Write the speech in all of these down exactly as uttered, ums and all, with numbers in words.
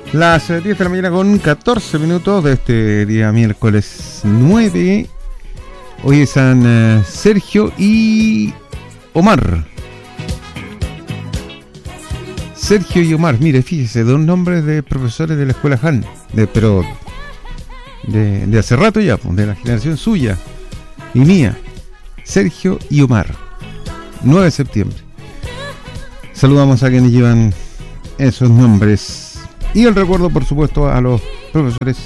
Las diez de la mañana con catorce minutos de este día miércoles nueve. Hoy es San uh, Sergio y Omar. Sergio y Omar, mire, fíjese, dos nombres de profesores de la escuela Han, de, pero de, de hace rato ya, de la generación suya y mía. Sergio y Omar, nueve de septiembre. Saludamos a quienes llevan esos nombres. Y el recuerdo, por supuesto, a los profesores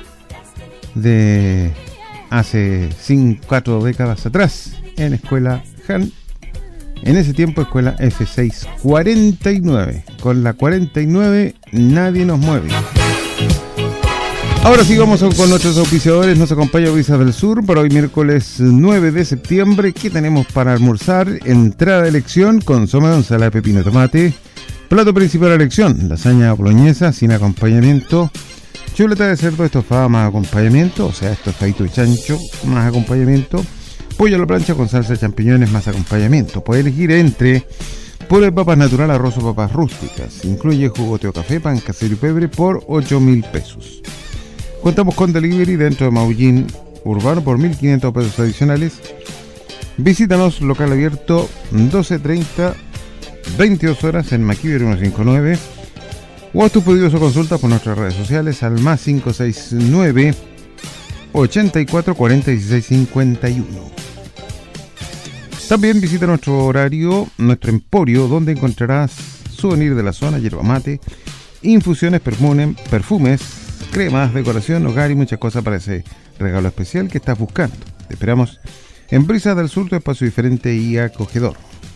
de hace cinco, cuatro décadas atrás en Escuela Han. En ese tiempo, Escuela F seiscientos cuarenta y nueve. Con la cuarenta y nueve, nadie nos mueve. Ahora sí vamos con nuestros auspiciadores. Nos acompaña Brisas del Sur para hoy miércoles nueve de septiembre. ¿Qué tenemos para almorzar? Entrada de elección, consomé de ensalada de pepino y tomate. Plato principal de elección, lasaña boloñesa sin acompañamiento. Chuleta de cerdo estofada más acompañamiento, o sea, estofadito de chancho más acompañamiento. Pollo a la plancha con salsa de champiñones más acompañamiento. Puede elegir entre puré de papas natural, arroz o papas rústicas. Incluye jugo, té o café, pan casero y pebre por ocho mil pesos. Contamos con delivery dentro de Maullín Urbano por mil quinientos pesos adicionales. Visítanos, local abierto doce treinta, veintidós horas en Maquíver ciento cincuenta y nueve. O a tus pedidos o consultas por nuestras redes sociales al más cinco seis nueve, ochenta y cuatro, cuarenta, dieciséis, cincuenta y uno. También visita nuestro horario, nuestro emporio, donde encontrarás souvenir de la zona, yerba mate, infusiones, perfumes, perfumes, cremas, decoración, hogar y muchas cosas para ese regalo especial que estás buscando. Te esperamos en Brisas del Sur, tu espacio diferente y acogedor.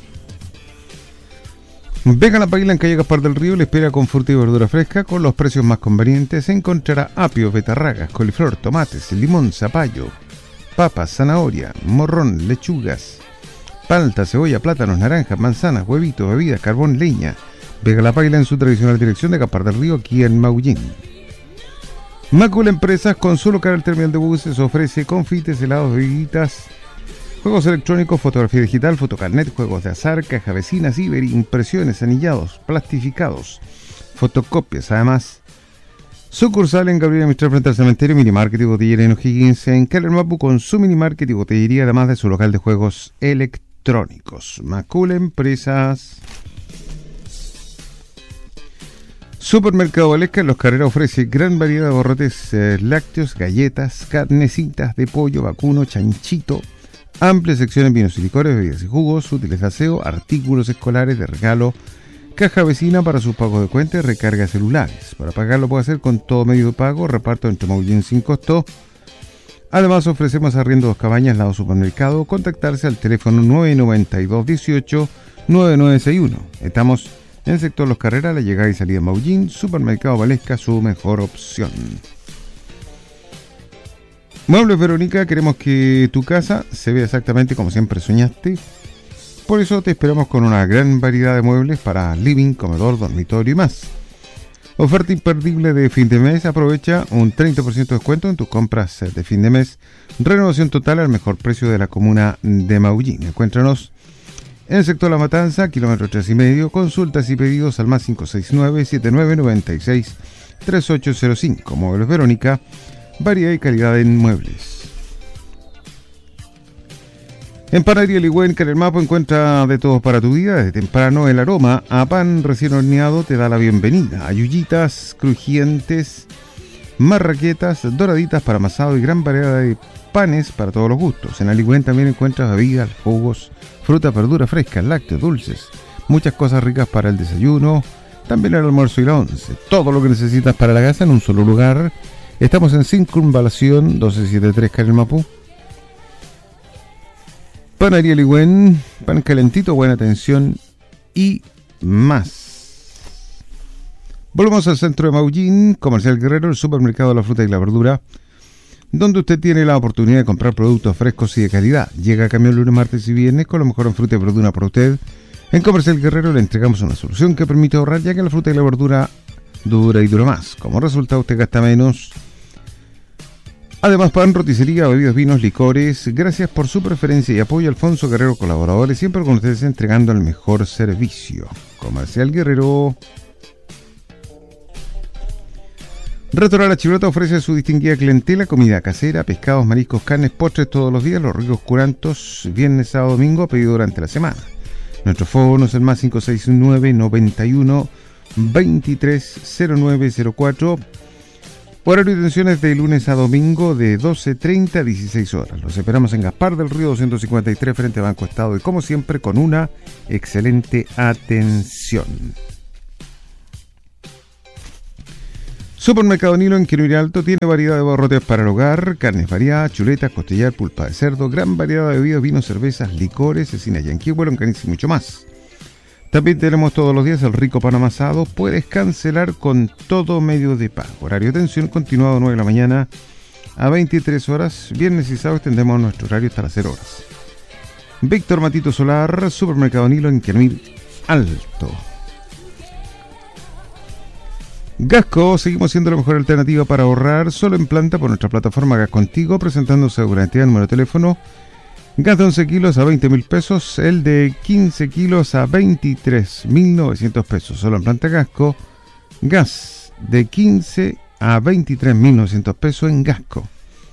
Venga la Paila en calle Gaspar del Río, le espera con fruta y verdura fresca con los precios más convenientes. Encontrará apio, betarragas, coliflor, tomates, limón, zapallo, papas, zanahoria, morrón, lechugas, palta, cebolla, plátanos, naranjas, manzanas, huevitos, bebidas, carbón, leña. Vega la Paila en su tradicional dirección de Gaspar del Río, aquí en Maullín. Macul Empresas, con su local al terminal de buses, ofrece confites, helados, bebiditas, juegos electrónicos, fotografía digital, fotocarnet, juegos de azar, caja vecina, ciber, impresiones, anillados, plastificados, fotocopias. Además, sucursal en Gabriela Mistral frente al cementerio, minimarket y botillería en O'Higgins, en Keller Mapu con su minimarket y botillería, además de su local de juegos electrónicos. Macul Empresas. Supermercado Valesca en Los Carreras ofrece gran variedad de borrotes eh, lácteos, galletas, carnecitas de pollo, vacuno, chanchito. Amplia sección en vinos y licores, bebidas y jugos, útiles de aseo, artículos escolares de regalo, caja vecina para sus pagos de cuenta y recarga celulares. Para pagarlo puede hacer con todo medio de pago, reparto entre Maullín sin costo. Además ofrecemos arriendo dos cabañas, lado supermercado. Contactarse al teléfono nueve nueve dos, dieciocho, nueve nueve seis uno. Estamos en el sector Los Carreras, la llegada y salida de Maullín. Supermercado Valesca, su mejor opción. Muebles Verónica, queremos que tu casa se vea exactamente como siempre soñaste. Por eso te esperamos con una gran variedad de muebles para living, comedor, dormitorio y más. Oferta imperdible de fin de mes. Aprovecha un treinta por ciento de descuento en tus compras de fin de mes. Renovación total al mejor precio de la comuna de Maullín. Encuéntranos en el sector La Matanza, kilómetro tres y medio. Consultas y pedidos al más cinco seis nueve, siete nueve nueve seis, tres ocho cero cinco. Muebles Verónica. Variedad y calidad en muebles. En Panadería Ligüen, que en el mapa encuentra de todo para tu vida. Desde temprano el aroma a pan recién horneado te da la bienvenida. Ayullitas crujientes, marraquetas, doraditas para amasado y gran variedad de panes para todos los gustos. En Ligüen también encuentras bebidas, jugos, frutas, verduras frescas, lácteos, dulces, muchas cosas ricas para el desayuno, también el almuerzo y la once. Todo lo que necesitas para la casa en un solo lugar. Estamos en Circunvalación doce setenta y tres, Canel Mapú. Panadería Ligüen, pan calentito, buena atención y más. Volvemos al centro de Maullín, Comercial Guerrero, el supermercado de la fruta y la verdura, donde usted tiene la oportunidad de comprar productos frescos y de calidad. Llega a camión lunes, martes y viernes con lo mejor en fruta y verdura para usted. En Comercial Guerrero le entregamos una solución que permite ahorrar, ya que la fruta y la verdura dura y dura más. Como resultado usted gasta menos. Además, pan, roticería, bebidas, vinos, licores. Gracias por su preferencia y apoyo. Alfonso Guerrero, colaboradores, siempre con ustedes entregando el mejor servicio. Comercial Guerrero. Restaurante La Chilota ofrece a su distinguida clientela comida casera, pescados, mariscos, carnes, postres todos los días, los ricos curantos, viernes, sábado, domingo, pedido durante la semana. Nuestro phone es el más cinco seis nueve, noventa y uno, veintitrés, cero nueve cero cuatro. Horario de atenciones de lunes a domingo de doce treinta a dieciséis horas. Los esperamos en Gaspar del Río doscientos cincuenta y tres frente a Banco Estado y como siempre con una excelente atención. Supermercado Nilo en Quirón Alto tiene variedad de barrotes para el hogar, carnes variadas, chuletas, costillar, pulpa de cerdo, gran variedad de bebidas, vinos, cervezas, licores, cecinas yanqui, longaniza y mucho más. También tenemos todos los días el rico pan amasado. Puedes cancelar con todo medio de pago. Horario de atención continuado de nueve de la mañana a veintitrés horas. Viernes y sábado extendemos nuestro horario hasta las cero horas. Víctor Matito Solar, Supermercado Nilo en Quirón Alto. Gasco, seguimos siendo la mejor alternativa para ahorrar solo en planta por nuestra plataforma Gas Contigo, presentándose durante el número de teléfono. Gas de once kilos a veinte mil pesos, el de quince kilos a veintitrés mil novecientos pesos, solo en planta Gasco. Gas de quince a veintitrés mil novecientos pesos en Gasco.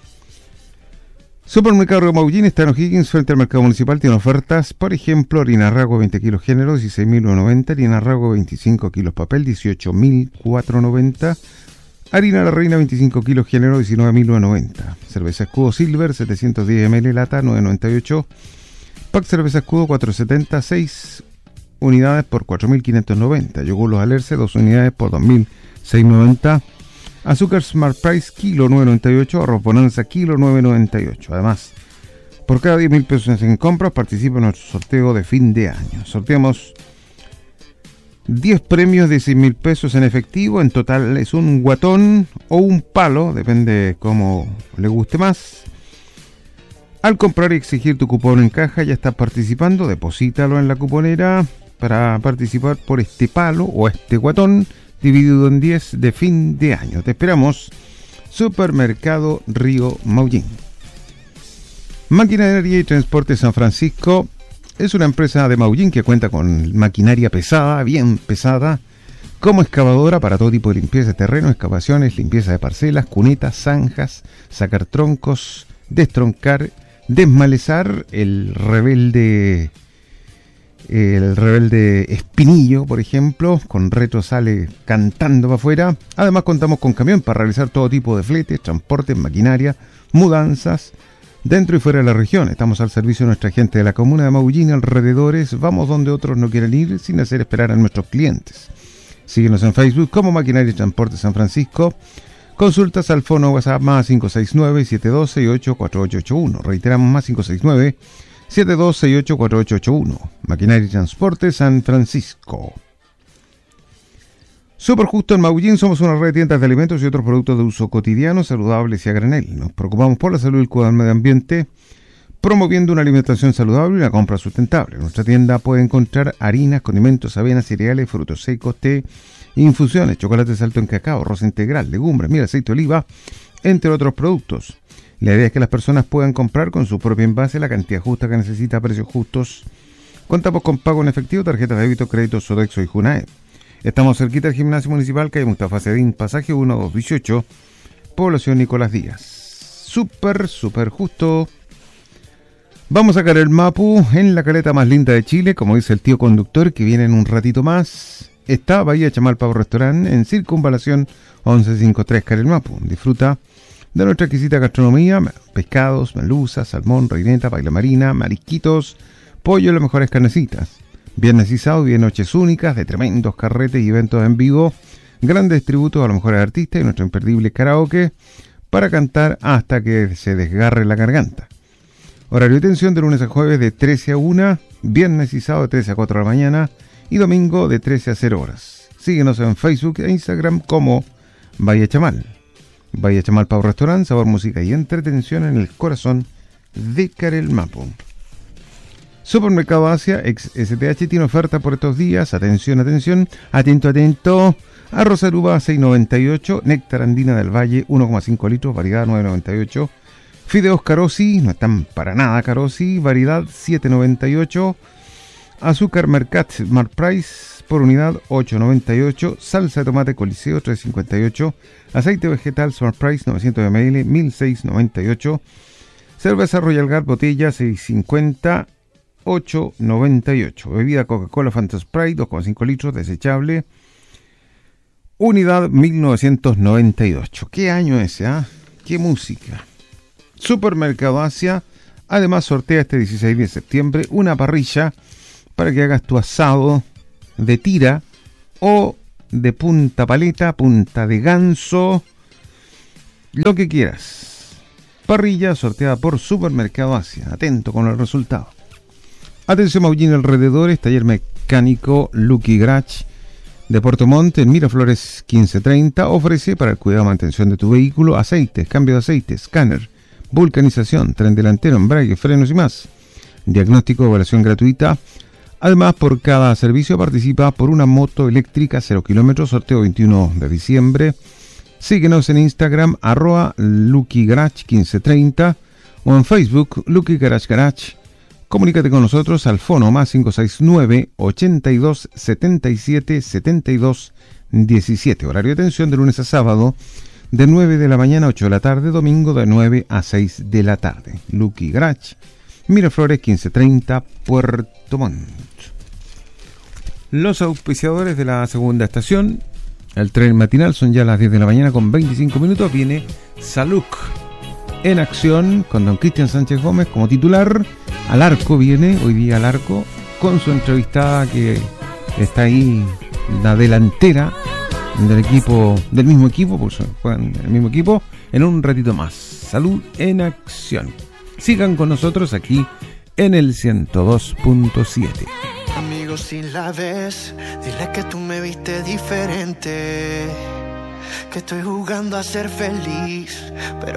Supermercado Río Maullín está en O'Higgins frente al mercado municipal, tiene ofertas, por ejemplo, harina Rago veinte kilos género, dieciséis mil noventa, harina Rago veinticinco kilos papel, dieciocho mil cuatrocientos noventa, harina La Reina veinticinco kilos género, diecinueve mil noventa, cerveza Escudo Silver setecientos diez mililitros lata nueve noventa y ocho, pack cerveza Escudo cuatrocientos setenta, seis unidades por cuatro mil quinientos noventa, yogur Los Alerce dos unidades por dos mil seiscientos noventa, azúcar Smart Price kilo nueve noventa y ocho, arroz Bonanza kilo nueve noventa y ocho. Además, por cada diez mil pesos en compras participa en nuestro sorteo de fin de año. Sorteamos diez premios de seis mil pesos en efectivo. En total es un guatón o un palo, depende cómo le guste más. Al comprar y exigir tu cupón en caja ya estás participando. Deposítalo en la cuponera para participar por este palo o este guatón dividido en diez de fin de año. Te esperamos. Supermercado Río Maullín. Maquinaria y Transporte San Francisco es una empresa de Maullín que cuenta con maquinaria pesada, bien pesada, como excavadora para todo tipo de limpieza de terreno, excavaciones, limpieza de parcelas, cunetas, zanjas, sacar troncos, destroncar, desmalezar, el rebelde el rebelde Espinillo, por ejemplo, con retro sale cantando para afuera. Además contamos con camión para realizar todo tipo de fletes, transportes, maquinaria, mudanzas, dentro y fuera de la región. Estamos al servicio de nuestra gente de la comuna de Maullín y alrededores. Vamos donde otros no quieren ir sin hacer esperar a nuestros clientes. Síguenos en Facebook como Maquinaria y Transporte San Francisco. Consultas al fono WhatsApp más cinco seis nueve, siete dos seis ocho, cuatro ocho ocho uno. Reiteramos más cinco seis nueve, siete dos seis ocho, cuatro ocho ocho uno. Maquinaria y Transporte San Francisco. Super Justo en Maullín somos una red de tiendas de alimentos y otros productos de uso cotidiano, saludables y a granel. Nos preocupamos por la salud y el cuidado del medio ambiente, promoviendo una alimentación saludable y una compra sustentable. En nuestra tienda puede encontrar harinas, condimentos, avenas, cereales, frutos secos, té, infusiones, chocolates alto en cacao, arroz integral, legumbres, miel, aceite de oliva, entre otros productos. La idea es que las personas puedan comprar con su propio envase la cantidad justa que necesita a precios justos. Contamos con pago en efectivo, tarjetas de débito, crédito, Sodexo y Junae. Estamos cerquita del Gimnasio Municipal, calle Mustafa Cedín, pasaje uno dos dieciocho, población Nicolás Díaz. Súper, súper justo. Vamos a sacar el Mapu en la caleta más linda de Chile, como dice el tío conductor, que viene en un ratito más. Está Bahía Chamal Pavo Restaurant en Circunvalación once cincuenta y tres Carel Mapu. Disfruta de nuestra exquisita gastronomía, pescados, merluza, salmón, reineta, paila marina, marisquitos, pollo y las mejores carnecitas. Viernes y sábado y noches únicas de tremendos carretes y eventos en vivo, grandes tributos a los mejores artistas y nuestro imperdible karaoke para cantar hasta que se desgarre la garganta. Horario de atención de lunes a jueves de trece a una, viernes y sábado de trece a cuatro de la mañana y domingo de trece a cero horas. Síguenos en Facebook e Instagram como Bahía Chamal. Bahía Chamal Pavo Restaurant, sabor, música y entretención en el corazón de Carel Mapu. Supermercado Asia, ex S T H, tiene oferta por estos días. Atención, atención, atento, atento. Arroz Aruba seis noventa y ocho, néctar andina del Valle uno coma cinco litros, variedad nueve noventa y ocho. Fideos Carosi, no están para nada Carosi, variedad siete noventa y ocho. Azúcar Mercat Smart Price por unidad ocho noventa y ocho, salsa de tomate Coliseo tres cincuenta y ocho, aceite vegetal Smart Price novecientos mililitros mil seiscientos noventa y ocho, cerveza Royal Guard botella seis cincuenta, ocho noventa y ocho, bebida Coca-Cola Fanta Sprite dos coma cinco litros desechable, unidad mil novecientos noventa y ocho. ¿Qué año ese, ah? ¿Qué música? Supermercado Asia además sortea este dieciséis de septiembre una parrilla para que hagas tu asado de tira o de punta paleta, punta de ganso, lo que quieras. Parrilla sorteada por Supermercado Asia. Atento con el resultado. Atención Maullín alrededores, taller mecánico Lucky Garage de Puerto Montt en Miraflores quince treinta ofrece para el cuidado y mantención de tu vehículo aceites, cambio de aceite, escáner, vulcanización, tren delantero, embrague, frenos y más. Diagnóstico de evaluación gratuita. Además, por cada servicio participa por una moto eléctrica cero kilómetros, sorteo veintiuno de diciembre. Síguenos en Instagram, arroba Lucky Garage quince treinta o en Facebook, Lucky Garage Garage. Comunícate con nosotros al fono más cinco seis nueve, ochenta y dos, setenta y siete, setenta y dos, diecisiete. Horario de atención de lunes a sábado de nueve de la mañana a ocho de la tarde, domingo de nueve a seis de la tarde. Lucky Garage, Miraflores quince treinta, Puerto Montt. Los auspiciadores de la segunda estación, el tren matinal, son ya las diez de la mañana con veinticinco minutos. Viene Saluc en acción con don Cristian Sánchez Gómez como titular. Al arco viene hoy día al arco con su entrevistada que está ahí, la delantera del equipo, del mismo equipo, por eso juegan en el mismo equipo, en un ratito más. Salud en acción. Sigan con nosotros aquí en el ciento dos punto siete. Amigos, si la ves, dile que tú me viste diferente, que estoy jugando a ser feliz, pero